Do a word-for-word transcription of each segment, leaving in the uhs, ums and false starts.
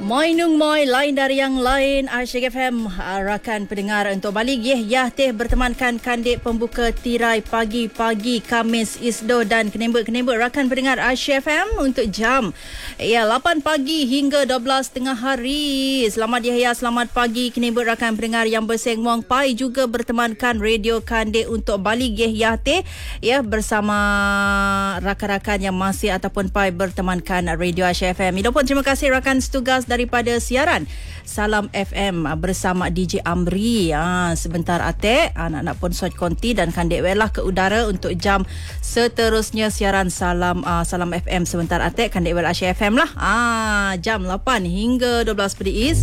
Moi nung moi, lain dari yang lain. Asyik F M, rakan pendengar untuk balik Yeh Yah Teh bertemankan kandik pembuka tirai pagi-pagi Khamis Isdo dan kenembek-kenembek rakan pendengar Asyik F M untuk jam ya lapan pagi hingga dua belas tengah hari. Selamat Yeh Yah, selamat pagi kenembek rakan pendengar yang bersengwang. Pai juga bertemankan radio kandik untuk balik Yeh Yah Teh ya bersama rakan-rakan yang masih ataupun Pai bertemankan radio Asyik F M. Itu pun terima kasih rakan setugas daripada siaran Salam F M bersama D J Amri. Ha, sebentar atik anak-anak pun sot konti dan kandik welah ke udara untuk jam seterusnya siaran Salam uh, Salam F M. Sebentar atik kandik welah Asyik F M lah. Ha, jam lapan hingga dua belas pediis.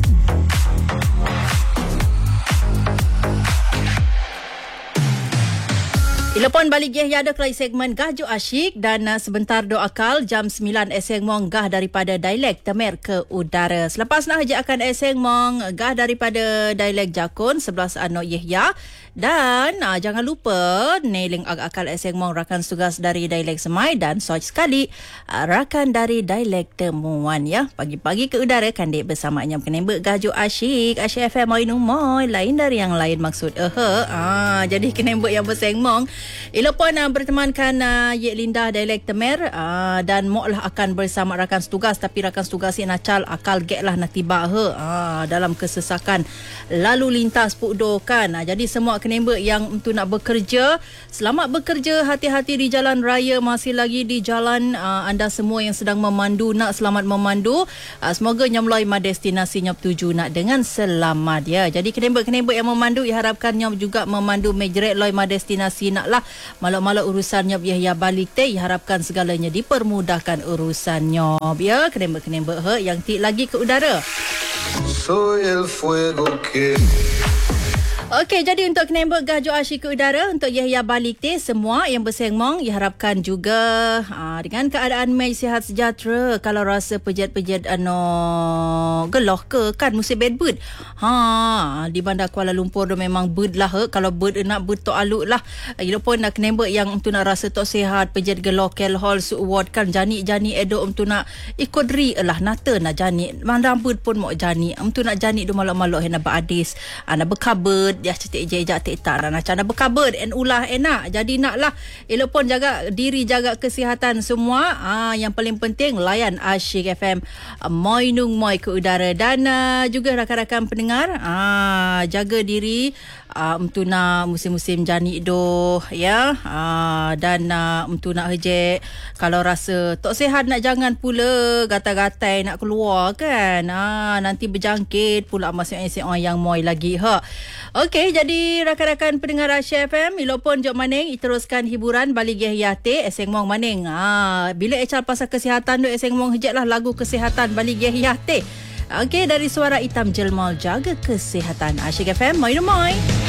Ilepon balik Yeh Yah ada kelai segmen Gahjuk Asyik dan uh, sebentar doa akal jam sembilan eseng mong gah daripada dialek Temer ke udara. Selepas nak hajak akan eseng mong gah daripada dialek Jakun sebelas ano Yeh Yah dan uh, jangan lupa nailing ag akal eseng mong rakan tugas dari dialek Semai dan soj sekali uh, rakan dari dialek Temuan ya. Pagi-pagi ke udara kandik bersama nyam kenembek Gahjuk Asyik Asyik F M moi nung moi lain dari yang lain maksud eh ah jadi kenembek yang berseng mong Ilepon uh, bertemankan uh, Yek Linda dialek Temer uh, dan mok lah akan bersama rakan setugas tapi rakan setugas ni nacal akal gek lah nak tiba he uh, dalam kesesakan lalu lintas pukdo kan. Uh, jadi semua kenembek yang untuk nak bekerja selamat bekerja, hati-hati di jalan raya, masih lagi di jalan uh, anda semua yang sedang memandu nak selamat memandu. Uh, semoga nyam loi ma destinasi nyam tuju nak dengan selamat ya. Jadi kenembek-kenembek yang memandu diharapkan nyam juga memandu mejret loi ma destinasi nak lah malak-malak urusannya Yeh Yah balik teh harapkan segalanya dipermudahkan urusannya ya. Kenembek-kenembek he yang tik lagi ke udara. Soy el fuego que Okey, jadi untuk kenembek Gahjuk Asyik ke udara untuk Yeh Yah balik teh semua yang bersengmong diharapkan juga aa, dengan keadaan mej sihat sejahtera. Kalau rasa pejat-pejat ano geloh ke kan musim bed bird. Ha di bandar Kuala Lumpur tu memang bird lah he. Kalau bird nak bird tok aluk lah. Ia pun nak kenembek yang untuk nak rasa tok sihat pejat geloh kelhol su ward kan jani-jani edo untuk nak ikut ri lah nata nak jani. Mandang bird pun mau jani. Untuk nak jani tu malak-malak hendak beradis. Ana berkabut dia cetek jejak tik tak nak cana berkabar en ulah enak jadi naklah elok pun jaga diri jaga kesihatan semua. Ah yang paling penting layan Asyik F M uh, moi nung moi ke udara dan uh, juga rakan-rakan pendengar ah jaga diri uh, untuk nak musim-musim jani doh ya. Ah dan uh, untuk nak hejek kalau rasa tak sihat nak jangan pula gatai-gatai nak keluar kan. Ah nanti berjangkit pula masing-masing orang yang moi lagi ha. Okey, jadi rakan-rakan pendengar Asyik F M, ilok pun jok maning iteruskan hiburan balik Yeh Yah Teh eseng mong maning. Ha, bila ecal pasal kesihatan tu eseng mong hejeklah lagu kesihatan balik Yeh Yah Teh. Okey, dari suara hitam jelmal jaga kesihatan Asyik F M, moi moi.